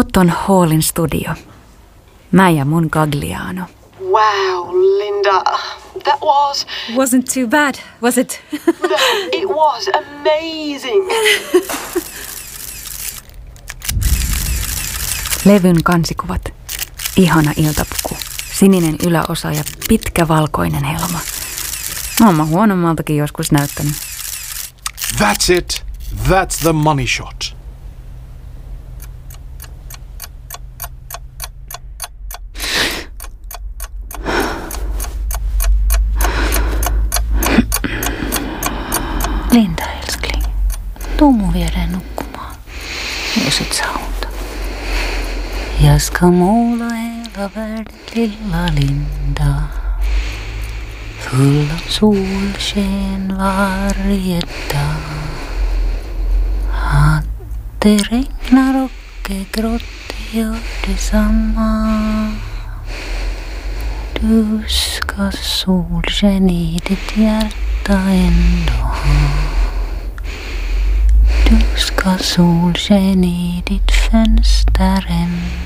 Cotton Hallin studio. Mä ja mun Gagliano. Wow, Linda, that was... Wasn't too bad, was it? No, it was amazing. Levyn kansikuvat. Ihana iltapuku. Sininen yläosa ja pitkä valkoinen helma. Oon mä huonommaltakin joskus näyttänyt. That's it. That's the money shot. Linda älskling, tuu mun viereen nukkumaan, jos et sä auta. Jag ska måla hela världen, lilla Linda. Full av solsken varje dag. Att det regnar och är grått gör detsamma. Du ska solsken i ditt hjärta ändå ha. Du ska solsken i ditt fönster ändå.